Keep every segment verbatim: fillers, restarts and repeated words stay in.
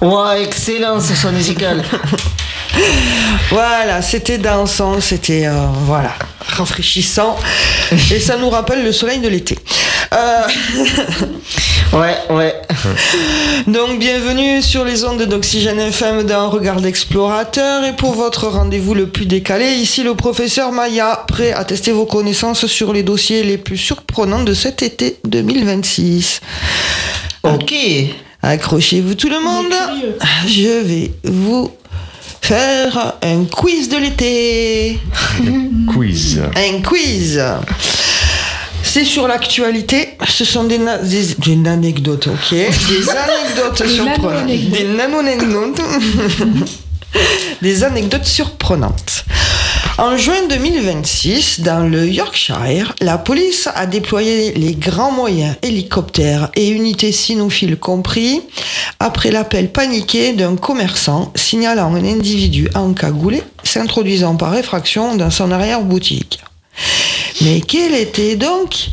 Ouais, excellent ce choix musical. Voilà, c'était dansant, c'était euh, voilà, rafraîchissant et ça nous rappelle le soleil de l'été. Euh... ouais, ouais. Donc bienvenue sur les ondes d'Oxygène F M dans Regard d'Explorateur et pour votre rendez-vous le plus décalé, ici le professeur Maya, prêt à tester vos connaissances sur les dossiers les plus surprenants de cet été deux mille vingt-six. Ok. Accrochez-vous tout le monde, je vais vous faire un quiz de l'été. Quiz. Un quiz. C'est sur l'actualité. Ce sont des, na- des, des anecdotes, ok. Des anecdotes surprenantes. Des nano-anecdotes. Des anecdotes surprenantes. En juin deux mille vingt-six, dans le Yorkshire, la police a déployé les grands moyens, hélicoptères et unités cynophiles compris, après l'appel paniqué d'un commerçant signalant un individu encagoulé s'introduisant par effraction dans son arrière-boutique. Mais quel était donc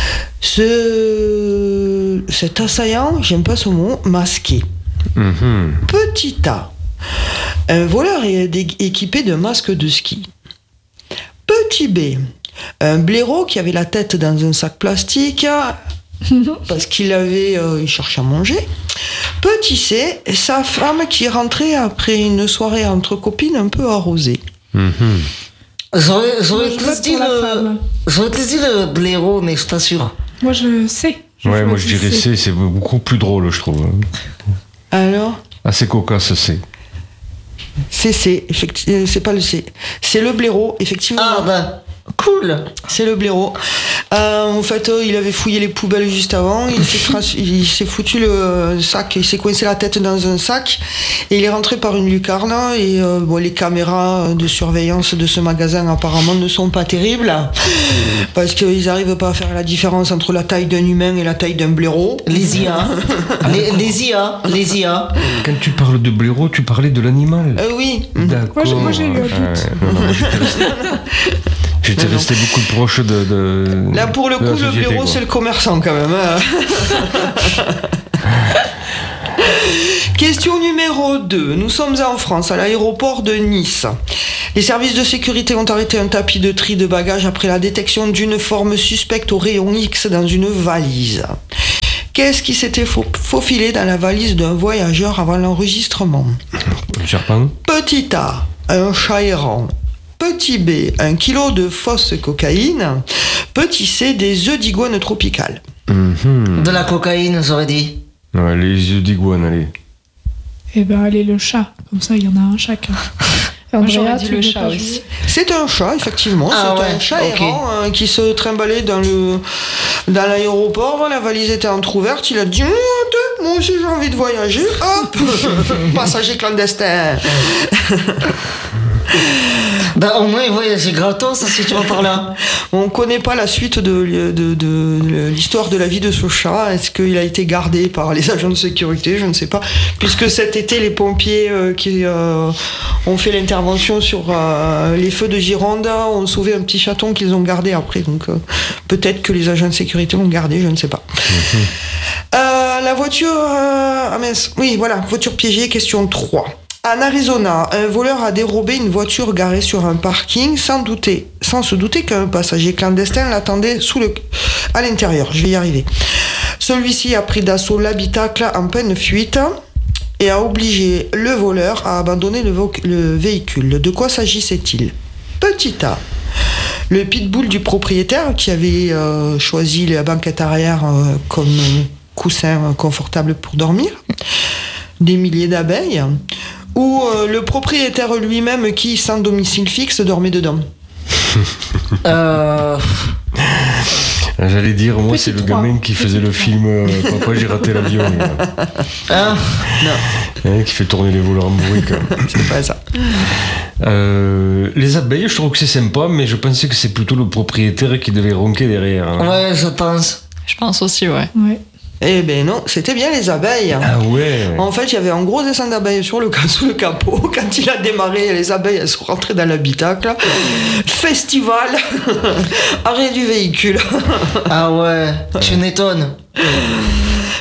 ce... cet assaillant, j'aime pas ce mot, masqué? Mm-hmm. Petit A, un voleur est équipé d'un masque de ski. Petit B, un blaireau qui avait la tête dans un sac plastique parce qu'il avait, euh, il cherchait à manger. Petit C, sa femme qui est rentrée après une soirée entre copines un peu arrosée. Mm-hmm. J'aurais, j'aurais plus dit le, j'aurais plus dit le blaireau, mais je suis pas sûr. Moi je sais. Je ouais, moi je dirais C, c'est beaucoup plus drôle, je trouve. Alors ? Assez cocasse, C. C'est C, effectivement, c'est pas le C. C'est le blaireau, effectivement. Ah bah, cool. C'est le blaireau. Euh, en fait, euh, il avait fouillé les poubelles juste avant. Il s'est, trace, il s'est foutu le sac, il s'est coincé la tête dans un sac et il est rentré par une lucarne. Et euh, bon, les caméras de surveillance de ce magasin apparemment ne sont pas terribles parce qu'ils n'arrivent pas à faire la différence entre la taille d'un humain et la taille d'un blaireau. Les I A, les, les I A, les I A. Quand tu parles de blaireau, tu parlais de l'animal. Euh, oui. D'accord. Moi j'ai, moi, j'ai eu un doute. Euh, non, non, moi, j'étais resté, j'étais resté beaucoup plus proche de, de. Là, pour le coup, le blaireau, quoi. C'est le commerçant quand même. Hein. Question numéro deux. Nous sommes en France, à l'aéroport de Nice. Les services de sécurité ont arrêté un tapis de tri de bagages après la détection d'une forme suspecte au rayon X dans une valise. Qu'est-ce qui s'était faufilé dans la valise d'un voyageur avant l'enregistrement? Un serpent. Petit A, un chat errant. Petit B, un kilo de fausse cocaïne. Petit C, des œufs d'iguane tropicales. Mm-hmm. De la cocaïne, j'aurais dit. Ouais, les œufs d'iguane, allez. Eh ben, allez, le chat. Comme ça, il y en a un chacun. Moi, j'aurais dit le chat aussi. C'est un chat, effectivement. Ah, c'est ouais. un chat Okay. errant hein, qui se trimbalait dans, le, dans l'aéroport. La valise était entrouverte. Il a dit « Moi aussi, j'ai envie de voyager. » Hop. Passager clandestin. Bah au moins il voyageait gratos si tu vas par là. On connaît pas la suite de, de, de, de l'histoire de la vie de ce chat. Est-ce qu'il a été gardé par les agents de sécurité? Je ne sais pas. Puisque cet été, les pompiers euh, qui euh, ont fait l'intervention sur euh, les feux de Gironde ont sauvé un petit chaton qu'ils ont gardé après. Donc euh, peut-être que les agents de sécurité l'ont gardé, je ne sais pas. Mmh. Euh, la voiture... Euh, ah mince. Oui, voilà. Voiture piégée, question trois. En Arizona, un voleur a dérobé une voiture garée sur un parking sans douter, sans se douter qu'un passager clandestin l'attendait sous le, à l'intérieur. Je vais y arriver. Celui-ci a pris d'assaut l'habitacle en pleine fuite et a obligé le voleur à abandonner le, vo- le véhicule. De quoi s'agissait-il? Petit A. Le pitbull du propriétaire qui avait euh, choisi la banquette arrière euh, comme coussin confortable pour dormir. Des milliers d'abeilles. Ou euh, le propriétaire lui-même qui, sans domicile fixe, dormait dedans. euh... J'allais dire, moi, Petit c'est le trois. gamin qui faisait le film euh, Papa, j'ai raté l'avion. Ah, non. Hein, qui fait tourner les voleurs en bourrique. C'est pas ça. Euh, les abeilles, je trouve que c'est sympa, mais je pensais que c'est plutôt le propriétaire qui devait ronquer derrière. Hein. ouais, je pense. Je pense aussi, ouais. Ouais. Eh ben non, c'était bien les abeilles. Ah ouais. En fait, il y avait un gros dessin d'abeilles sur le, sous le capot. Quand il a démarré, les abeilles elles sont rentrées dans l'habitacle. Festival. Arrêt du véhicule. Ah ouais, tu m'étonnes.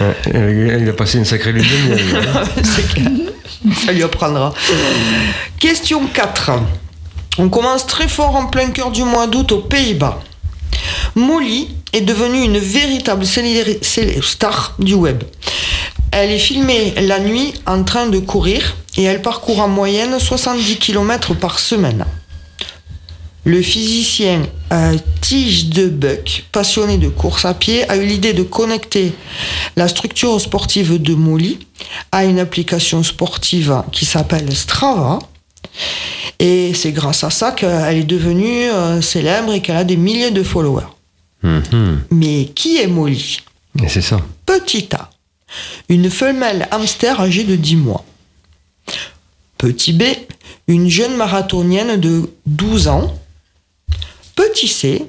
Il a passé une sacrée lune de miel. C'est clair. Ça lui apprendra. Question quatre. On commence très fort en plein cœur du mois d'août aux Pays-Bas. Molly est devenue une véritable star du web. Elle est filmée la nuit en train de courir et elle parcourt en moyenne soixante-dix kilomètres par semaine. Le physicien euh, Tige de Buck, passionné de course à pied, a eu l'idée de connecter la structure sportive de Molly à une application sportive qui s'appelle Strava. Et c'est grâce à ça qu'elle est devenue euh, célèbre et qu'elle a des milliers de followers. Mm-hmm. Mais qui est Molly ? Et c'est ça. Petit A, une femelle hamster âgée de dix mois. Petit B, une jeune marathonienne de douze ans. Petit C,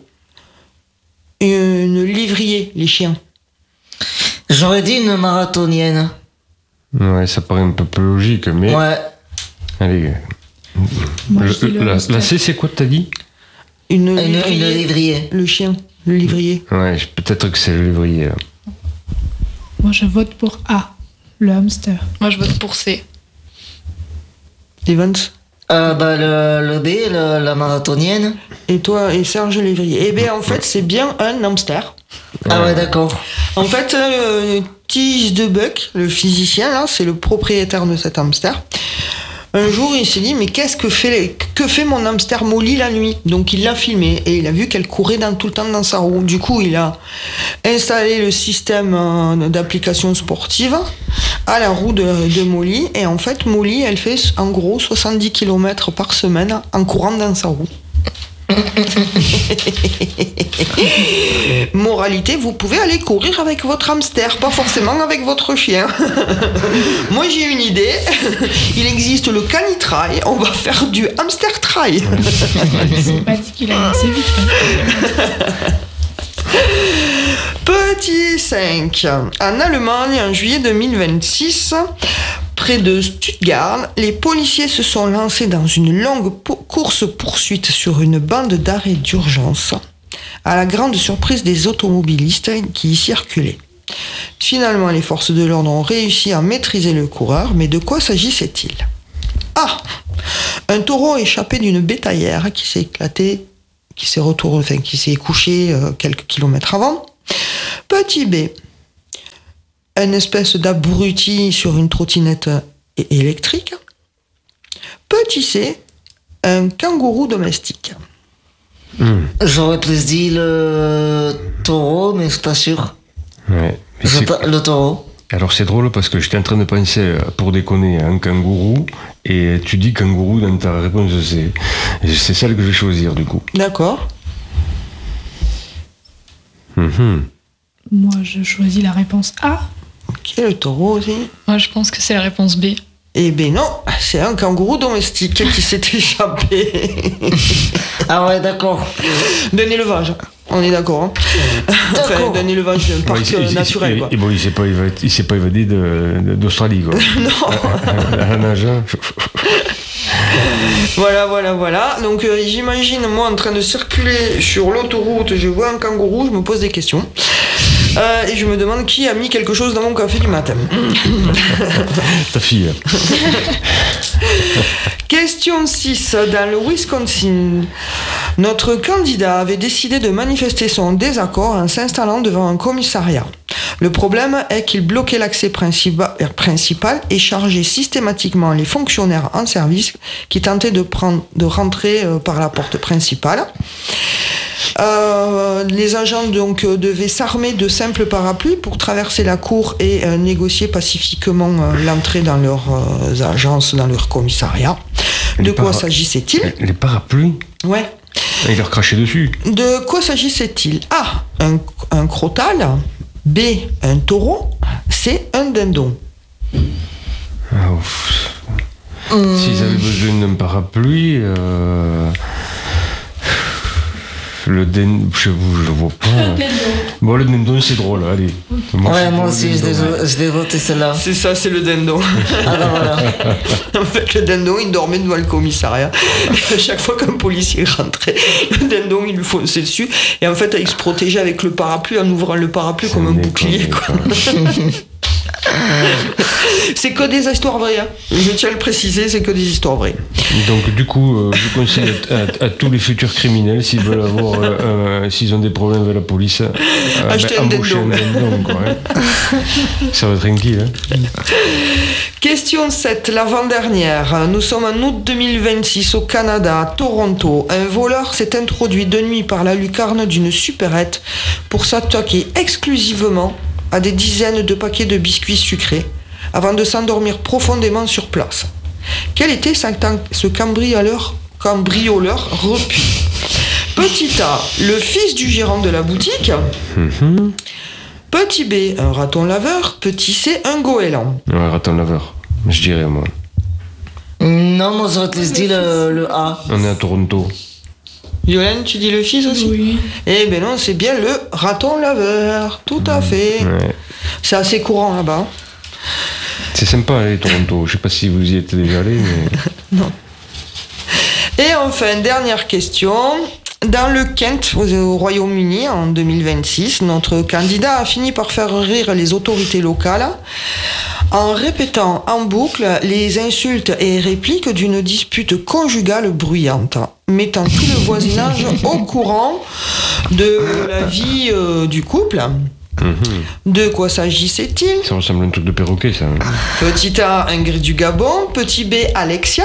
une livrier, les chiens. J'aurais dit une marathonienne. Ouais, ça paraît un peu plus logique, mais... Ouais. Allez. Moi, le, je dis le la, hamster. la C, c'est quoi t'as dit ? Une, Une, livrier, une livrier. Le chien, le livrier. Ouais, peut-être que c'est le livrier. Là. Moi, je vote pour A, le hamster. Moi, je vote pour C. Evans. Euh, bah, le, le B, le, la marathonienne. Et toi, et Serge Lévrier. Eh bien, en fait, c'est bien un hamster. Ah ouais, d'accord. En fait, euh, Tige de Buck, le physicien, là, c'est le propriétaire de cet hamster. Un jour, il s'est dit, mais qu'est-ce que fait, que fait mon hamster Molly la nuit ? Donc, il l'a filmé et il a vu qu'elle courait dans, tout le temps dans sa roue. Du coup, il a installé le système euh, d'application sportive à la roue de, de Molly. Et en fait, Molly, elle fait en gros soixante-dix kilomètres par semaine en courant dans sa roue. Moralité, vous pouvez aller courir avec votre hamster, pas forcément avec votre chien. Moi j'ai une idée, il existe le canitrail, on va faire du hamster trail. C'est pas dit qu'il allait assez vite. Hein. Petit cinq. En Allemagne, en juillet deux mille vingt-six, près de Stuttgart, les policiers se sont lancés dans une longue course-poursuite sur une bande d'arrêt d'urgence, à la grande surprise des automobilistes qui y circulaient. Finalement, les forces de l'ordre ont réussi à maîtriser le coureur, mais de quoi s'agissait-il ? Ah ! Un taureau échappé d'une bétaillère qui s'est éclaté, qui s'est retourné, enfin, qui s'est couché euh, quelques kilomètres avant. Petit B. Une espèce d'abruti sur une trottinette électrique. Petit C, un kangourou domestique. Mmh. J'aurais plus dit le taureau, mais je suis pas sûr. Ouais. Je pas, le taureau. Alors c'est drôle parce que j'étais en train de penser, pour déconner, à un kangourou, et tu dis kangourou dans ta réponse, c'est, c'est celle que je vais choisir du coup. D'accord. Mmh. Moi, je choisis la réponse A. Ok, le taureau aussi. Moi, je pense que c'est la réponse B. Eh ben non, c'est un kangourou domestique qui s'est échappé. Ah ouais, d'accord. D'un élevage, on est d'accord. Hein. Enfin, d'un élevage d'un parc ouais, il, naturel. Il, quoi. Il, bon, il s'est pas évadé, il s'est pas évadé de, de, d'Australie, quoi. Non. À la nage. Voilà, voilà, voilà. Donc euh, j'imagine moi en train de circuler sur l'autoroute, je vois un kangourou, je me pose des questions. Euh, et je me demande qui a mis quelque chose dans mon café du matin. Ta fille. Question six. Dans le Wisconsin, notre candidat avait décidé de manifester son désaccord en s'installant devant un commissariat. Le problème est qu'il bloquait l'accès principal et chargeait systématiquement les fonctionnaires en service qui tentaient de, prendre, de rentrer par la porte principale. Euh, les agents donc devaient s'armer de simples parapluies pour traverser la cour et euh, négocier pacifiquement euh, l'entrée dans leurs euh, agences, dans leur commissariat. De les quoi para... s'agissait-il ? Les parapluies ? Ouais. Il leur crachait dessus. De quoi s'agissait-il ? A. Un, un crotal. B. Un taureau. C. Un dindon. Ah, mmh. S'ils avaient besoin d'un parapluie... Euh... Le dindon, je ne vois pas. Bon, le dindon, c'est drôle, allez. Moi, ouais, moi aussi, je l'ai voté celle-là. C'est ça, c'est le dindon. Ah ben voilà. En fait, le dindon, il dormait devant le commissariat. Et à chaque fois qu'un policier rentrait, le dindon, il lui fonçait dessus. Et en fait, il se protégeait avec le parapluie en ouvrant le parapluie c'est comme un bouclier. Quoi. C'est que des histoires vraies. Hein. Je tiens à le préciser, c'est que des histoires vraies. Donc du coup, euh, je conseille à, à, à tous les futurs criminels, s'ils veulent avoir, euh, euh, s'ils ont des problèmes avec la police, euh, acheter ben, un embaucher dindon. un dindon, quoi, hein. Ça va tranquille. Hein. Question sept, l'avant-dernière. Nous sommes en août deux mille vingt-six au Canada, à Toronto. Un voleur s'est introduit de nuit par la lucarne d'une supérette pour s'attaquer exclusivement à des dizaines de paquets de biscuits sucrés avant de s'endormir profondément sur place. Quel était ce cambrioleur, cambrioleur repu? Petit A, le fils du gérant de la boutique. Mm-hmm. Petit B, un raton laveur. Petit C, un goéland. Ouais, raton laveur, je dirais moi. Non, moi j'aurais plus dit le, le A. On est à Toronto. Yolène, tu dis le fils aussi? Oui. Eh ben non, c'est bien le raton laveur. Tout à fait. Ouais. C'est assez courant là-bas. C'est sympa les Toronto. Je sais pas si vous y êtes déjà allé, mais. Non. Et enfin, dernière question. Dans le Kent, au Royaume-Uni, en deux mille vingt-six, notre candidat a fini par faire rire les autorités locales en répétant en boucle les insultes et répliques d'une dispute conjugale bruyante, mettant tout le voisinage au courant de la vie euh, du couple. Mm-hmm. De quoi s'agissait-il? Ça ressemble à un truc de perroquet, ça. Petit A, Ingrid du Gabon. Petit B, Alexia,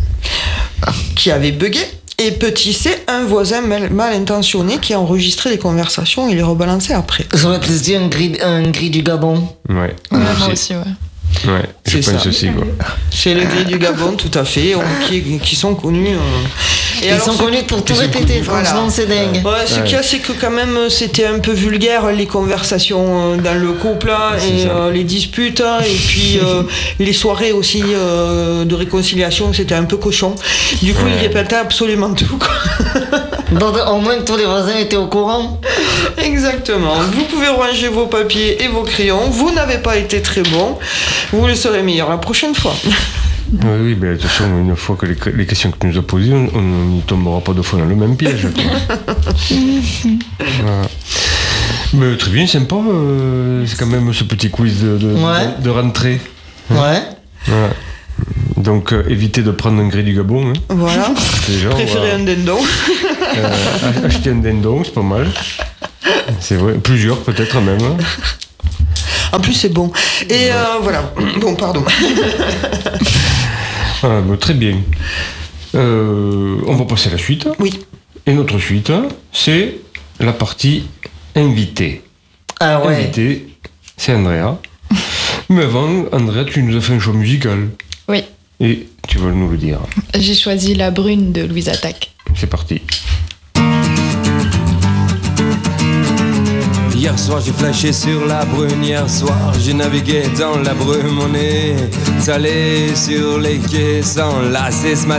qui avait bugué. Et petit C, un voisin mal, mal intentionné qui a enregistré les conversations et les rebalançait après. J'aurais plus dit un gris, un gris du Gabon. Ouais. Ouais, moi aussi, ouais. Ouais, je C'est pense ça. aussi, quoi. C'est le gris du Gabon, tout à fait, on- qui, qui sont connus. euh. Et Ils alors, sont ce- connus pour tout Ils sont répéter, connus, franchement, voilà. c'est dingue. Ouais, ce Ouais. qu'il y a, c'est que quand même, c'était un peu vulgaire, les conversations euh, dans le couple, hein, C'est et ça. euh, les disputes, hein, et puis euh, les soirées aussi euh, de réconciliation, c'était un peu cochon. Du coup, Ouais. il répétait absolument tout, quoi. Donc, au moins tous les voisins étaient au courant. Exactement. Vous pouvez ranger vos papiers et vos crayons. Vous n'avez pas été très bon. Vous le serez meilleur la prochaine fois. Oui, oui, mais de toute façon, une fois que les, les questions que tu nous as posées, on n'y tombera pas deux fois dans le même piège. Quoi. Voilà. Mais très bien, sympa. euh, c'est quand même ce petit quiz de, de, Ouais. de, de rentrée. Ouais. Voilà. Donc, euh, évitez de prendre un grès du Gabon. Hein. Voilà. Déjà, on Préférez va, un dindon. euh, acheter un dindon, c'est pas mal. C'est vrai, plusieurs peut-être même. Hein. En plus, c'est bon. Et euh, voilà. Bon, pardon. Voilà, bon, très bien. Euh, on va passer à la suite. Oui. Et notre suite, c'est la partie invité. Ah ouais. Invité, c'est Andrea. Mais avant, Andrea, tu nous as fait un choix musical. Oui, Et tu vas nous le dire. j'ai choisi La Brune de Louise Attaque. C'est parti. Hier soir j'ai flashé sur la brune, hier soir j'ai navigué dans la brume. On est allé sur les quais sans lasser ce matin.